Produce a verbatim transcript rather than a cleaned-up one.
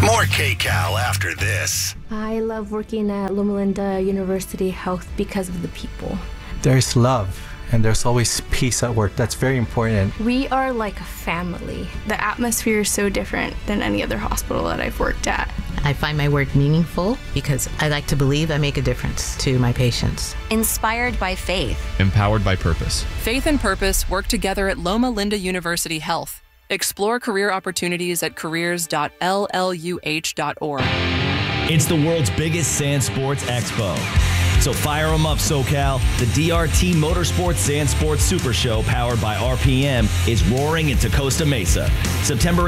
More K-Cal after this. I love working at Loma Linda University Health because of the people. There's love and there's always peace at work. That's very important. We are like a family. The atmosphere is so different than any other hospital that I've worked at. I find my work meaningful because I like to believe I make a difference to my patients. Inspired by faith. Empowered by purpose. Faith and purpose work together at Loma Linda University Health. Explore career opportunities at careers dot l l u h dot org. It's the world's biggest sand sports expo. So fire them up, SoCal. The D R T Motorsports Sand Sports Super Show, powered by R P M, is roaring into Costa Mesa. September